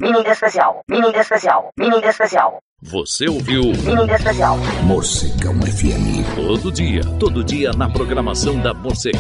Mini especial. Mini especial. Mini especial. Você ouviu Mini especial. Morcegão FM. Todo dia na programação da Morcegão.